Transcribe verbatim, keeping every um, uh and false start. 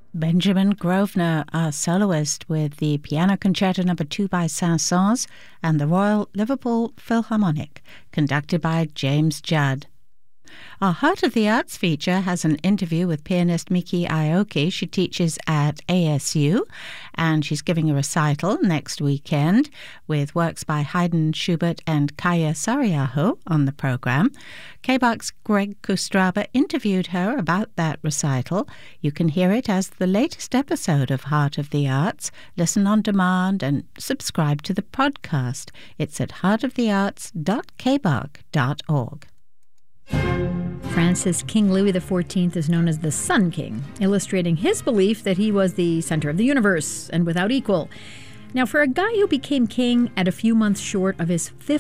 Benjamin Grosvenor, our soloist, with the Piano Concerto Number two by Saint-Saëns and the Royal Liverpool Philharmonic, conducted by James Judd. Our Heart of the Arts feature has an interview with pianist Miki Aoki. She teaches at A S U, and she's giving a recital next weekend with works by Haydn, Schubert, and Kaya Sariaho on the program. K B O C's Greg Kustraba interviewed her about that recital. You can hear it as the latest episode of Heart of the Arts. Listen on demand and subscribe to the podcast. It's at heart of the arts dot k b o c dot org. France's King Louis the fourteenth is known as the Sun King, illustrating his belief that he was the center of the universe and without equal. Now, for a guy who became king at a few months short of his fifth